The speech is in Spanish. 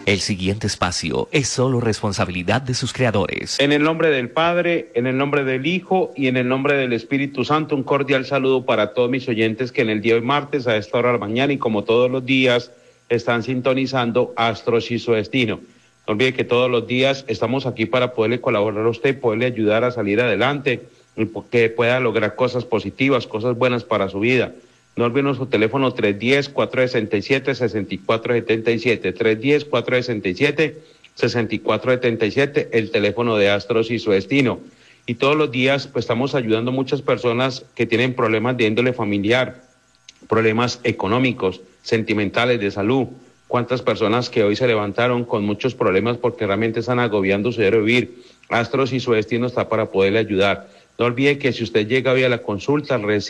El siguiente espacio es solo responsabilidad de sus creadores. En el nombre del Padre, en el nombre del Hijo y en el nombre del Espíritu Santo, un cordial saludo para todos mis oyentes que en el día de hoy martes a esta hora de la mañana y como todos los días están sintonizando Astros y su destino. No olvide que todos los días estamos aquí para poderle colaborar a usted, poderle ayudar a salir adelante y que pueda lograr cosas positivas, cosas buenas para su vida. No olviden nuestro teléfono 310-467-6477, 310-467-6477, el teléfono de Astros y su destino. Y todos los días pues estamos ayudando a muchas personas que tienen problemas de índole familiar, problemas económicos, sentimentales, de salud. Cuántas personas que hoy se levantaron con muchos problemas porque realmente están agobiando su diario vivir. Astros y su destino está para poderle ayudar. No olvide que si usted llega hoy a la consulta,